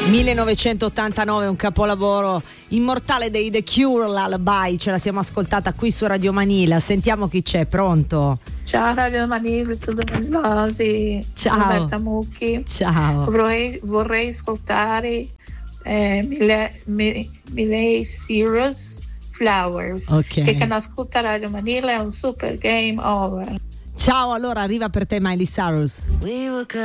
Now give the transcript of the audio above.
1989, un capolavoro immortale dei The Cure, Lullaby, ce la siamo ascoltata qui su Radio Manila. Sentiamo chi c'è, pronto? Ciao Radio Manila, tutto Mendozi. Ciao. Roberta Mucchi. Ciao. Vorrei ascoltare Miley Cyrus Flowers. Ok. Che non ascolta Radio Manila è un super game over. Ciao, allora arriva per te Miley Cyrus. We were good.